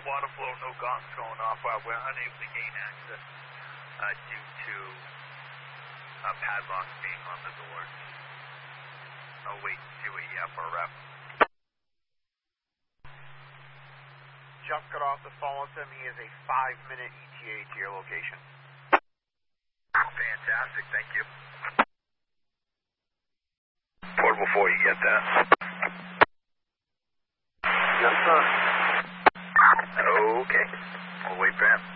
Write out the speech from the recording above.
water flow, no gongs going off. We're unable to gain access due to padlocks being on the doors. I'll wait and see what you have for a rep. Just got off the phone with him. He is a 5-minute ETA to your location. Fantastic, thank you. Portable 4, you get that? Yes, sir. Okay. We'll wait for him.